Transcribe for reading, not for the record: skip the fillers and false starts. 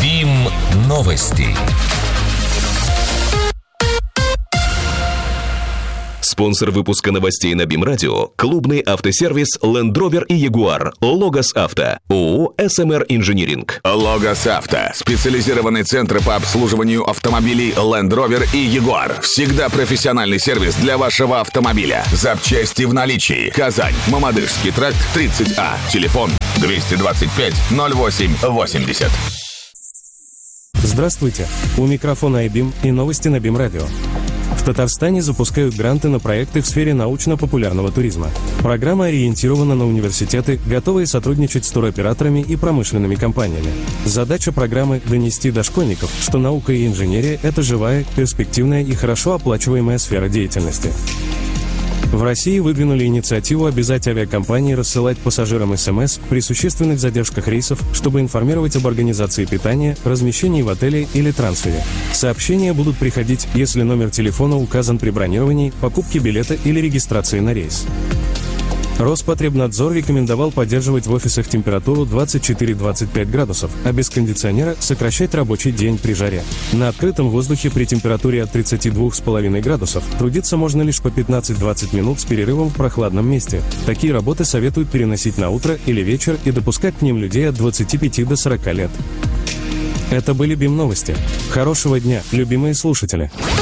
БИМ новости. Спонсор выпуска новостей на БИМ Радио – клубный автосервис Land Rover и Jaguar Logos Авто, ООО «СМР Инжиниринг». Logos Авто – специализированный центр по обслуживанию автомобилей Land Rover и Jaguar. Всегда профессиональный сервис для вашего автомобиля. Запчасти в наличии. Казань, Мамадышский тракт, 30А. Телефон 225 08 80. Здравствуйте! У микрофона iBIM и новости на БИМ Радио. В Татарстане запускают гранты на проекты в сфере научно-популярного туризма. Программа ориентирована на университеты, готовые сотрудничать с туроператорами и промышленными компаниями. Задача программы – донести до школьников, что наука и инженерия – это живая, перспективная и хорошо оплачиваемая сфера деятельности. В России выдвинули инициативу обязать авиакомпании рассылать пассажирам СМС при существенных задержках рейсов, чтобы информировать об организации питания, размещении в отеле или трансфере. Сообщения будут приходить, если номер телефона указан при бронировании, покупке билета или регистрации на рейс. Роспотребнадзор рекомендовал поддерживать в офисах температуру 24-25 градусов, а без кондиционера сокращать рабочий день при жаре. На открытом воздухе при температуре от 32,5 градусов трудиться можно лишь по 15-20 минут с перерывом в прохладном месте. Такие работы советуют переносить на утро или вечер и допускать к ним людей от 25 до 40 лет. Это были БИМ новости. Хорошего дня, любимые слушатели!